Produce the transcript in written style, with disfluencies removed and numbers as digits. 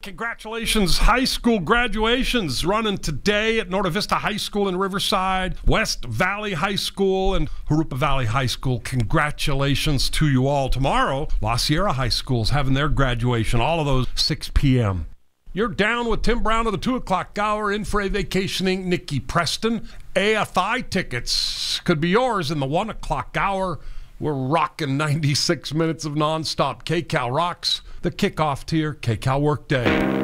Congratulations, high school graduations running today at Norte Vista High School in Riverside, West Valley High School, and Jurupa Valley High School. Congratulations to you all. Tomorrow, La Sierra High School's having their graduation, all of those 6 p.m. You're down with Tim Brown of the 2 o'clock hour, in for a vacationing Nikki Preston. AFI tickets could be yours in the 1 o'clock hour. We're rocking 96 minutes of nonstop. KCal rocks the kickoff tier, KCal Workday.